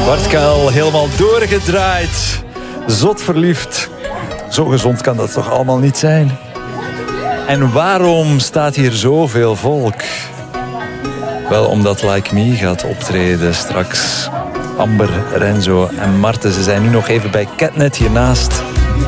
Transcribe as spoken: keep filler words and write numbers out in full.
Bart Kuil, helemaal doorgedraaid. Zot verliefd. Zo gezond kan dat toch allemaal niet zijn? En waarom staat hier zoveel volk? Wel, omdat Like Me gaat optreden straks. Amber, Renzo en Marten, ze zijn nu nog even bij Catnet hiernaast.